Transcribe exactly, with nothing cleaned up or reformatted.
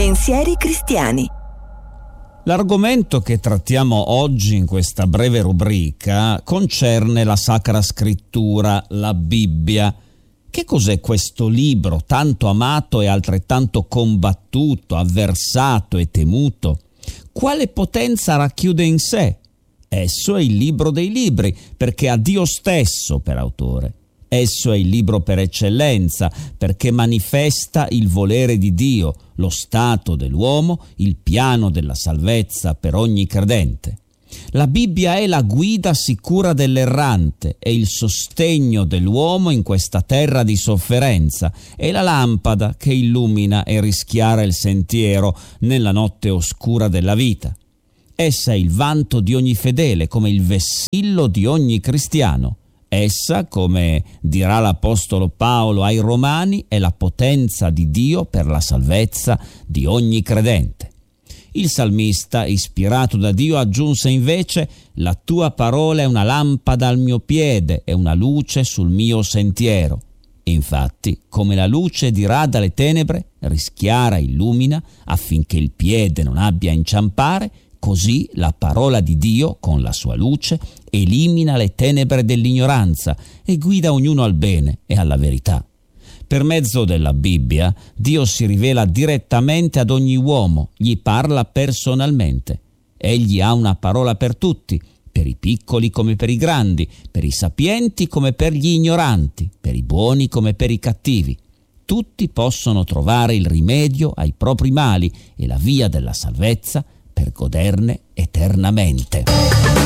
Pensieri cristiani. L'argomento che trattiamo oggi in questa breve rubrica concerne la Sacra Scrittura, la Bibbia. Che cos'è questo libro tanto amato e altrettanto combattuto, avversato e temuto? Quale potenza racchiude in sé? Esso è il libro dei libri, perché ha Dio stesso per autore. Esso è il libro per eccellenza, perché manifesta il volere di Dio, lo stato dell'uomo, il piano della salvezza per ogni credente. La Bibbia è la guida sicura dell'errante, è il sostegno dell'uomo in questa terra di sofferenza, è la lampada che illumina e rischiara il sentiero nella notte oscura della vita. Essa è il vanto di ogni fedele, come il vessillo di ogni cristiano. Essa, come dirà l'Apostolo Paolo ai Romani, è la potenza di Dio per la salvezza di ogni credente. Il salmista, ispirato da Dio, aggiunse invece: «La tua parola è una lampada al mio piede e una luce sul mio sentiero». Infatti, come la luce dirà dalle tenebre, rischiara e illumina affinché il piede non abbia a inciampare, così la parola di Dio, con la sua luce, elimina le tenebre dell'ignoranza e guida ognuno al bene e alla verità. Per mezzo della Bibbia, Dio si rivela direttamente ad ogni uomo, gli parla personalmente. Egli ha una parola per tutti, per i piccoli come per i grandi, per i sapienti come per gli ignoranti, per i buoni come per i cattivi. Tutti possono trovare il rimedio ai propri mali e la via della salvezza per goderne eternamente.